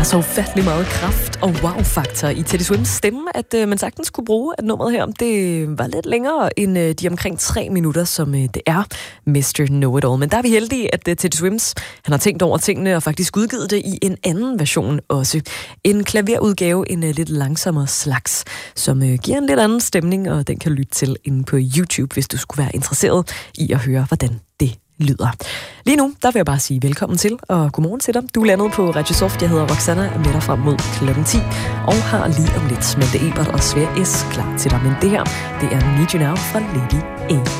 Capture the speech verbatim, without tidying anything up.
så ufattelig meget kraft og wow-faktor i Teddy Swims stemme, at øh, man sagtens kunne bruge, at nummeret her, det var lidt længere end øh, de omkring tre minutter, som øh, det er mister Know-It-All. Men der er vi heldige, at øh, Teddy Swims, han har tænkt over tingene og faktisk udgivet det i en anden version også. En klaverudgave, en øh, lidt langsommere slags, som øh, giver en lidt anden stemning, og den kan lytte til inde på YouTube, hvis du skulle være interesseret i at høre, hvordan det lyder. Lige nu, der vil jeg bare sige velkommen til, og godmorgen til dig. Du er landet på Radio Soft. Jeg hedder Roxanna, er med dig frem mod klokken ti, og har lige om lidt Smelte Ebert og Svær S klar til dig. Men det her, det er Need You Now fra Lady A.